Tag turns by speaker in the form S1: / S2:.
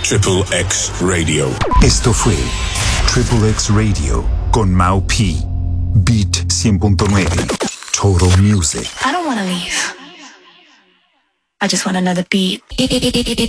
S1: Triple X Radio.
S2: Esto fue Triple X Radio con Mau P. Beat 100.9. Total Music.
S3: I don't want to leave. I just want another beat.